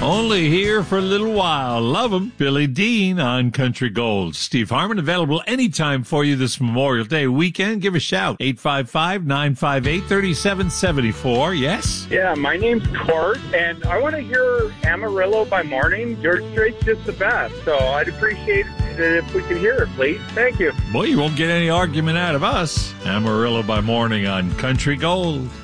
Only here for a little while. Love 'em. Billy Dean on Country Gold. Steve Harmon available anytime for you this Memorial Day weekend. Give a shout. 855-958-3774. Yes? Yeah, my name's Court, and I want to hear Amarillo by Morning. George Strait's just the best, so I'd appreciate it if we could hear it, please. Thank you. Boy, you won't get any argument out of us. Amarillo by Morning on Country Gold.